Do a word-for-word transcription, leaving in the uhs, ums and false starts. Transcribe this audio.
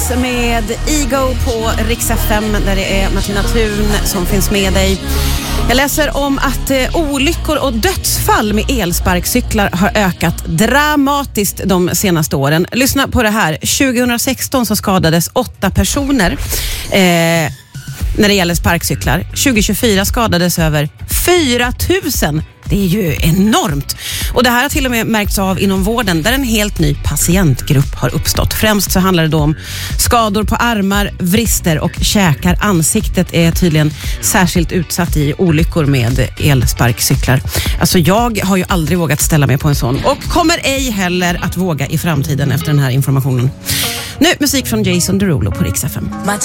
med Ego på Rix F M där det är Martina Thun som finns med dig. Jag läser om att eh, olyckor och dödsfall med elsparkcyklar har ökat dramatiskt de senaste åren. Lyssna på det här. tjugohundrasexton så skadades åtta personer eh, när det gäller sparkcyklar. tjugohundratjugofyra skadades över fyra tusen. Det är ju enormt. Och det här har till och med märkts av inom vården där en helt ny patientgrupp har uppstått. Främst så handlar det då om skador på armar, vrister och käkar. Ansiktet är tydligen särskilt utsatt i olyckor med elsparkcyklar. Alltså jag har ju aldrig vågat ställa mig på en sån och kommer ej heller att våga i framtiden efter den här informationen. Nu musik från Jason Derulo på Rix F M.